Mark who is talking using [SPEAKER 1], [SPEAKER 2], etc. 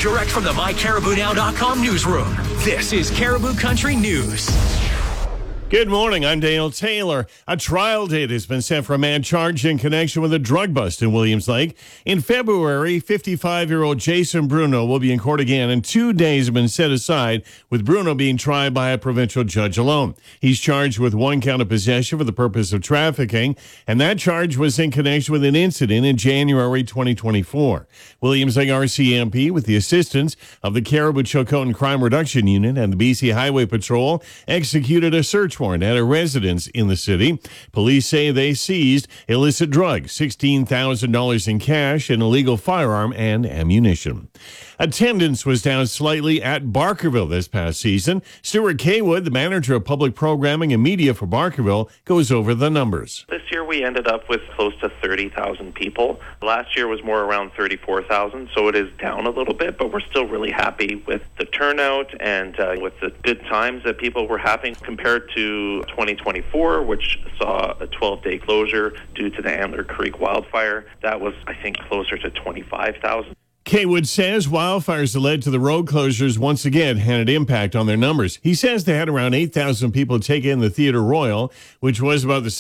[SPEAKER 1] direct from the MyCaribouNow.com newsroom. This is Caribou Country News.
[SPEAKER 2] Good morning, I'm Dale Taylor. A trial date has been set for a man charged in connection with a drug bust in Williams Lake. In February, 55-year-old Jason Bruno will be in court again, and 2 days have been set aside, with Bruno being tried by a provincial judge alone. He's charged with 1 count of possession for the purpose of trafficking, and that charge was in connection with an incident in January 2024. Williams Lake RCMP, with the assistance of the Caribou-Chilcotin Crime Reduction Unit and the BC Highway Patrol, executed a search warrant at a residence in the city. Police say they seized illicit drugs, $16,000 in cash, an illegal firearm, and ammunition. Attendance was down slightly at Barkerville this past season. Stuart Kaywood, the manager of public programming and media for Barkerville, goes over the numbers.
[SPEAKER 3] This year we ended up with close to 30,000 people. Last year was more around 34,000, so it is down a little bit, but we're still really happy with the turnout and with the good times that people were having compared to 2024, which saw a 12-day closure due to the Antler Creek wildfire. That was, I think, closer to 25,000.
[SPEAKER 2] Kaywood says wildfires that led to the road closures once again had an impact on their numbers. He says they had around 8,000 people take in the Theatre Royal, which was about the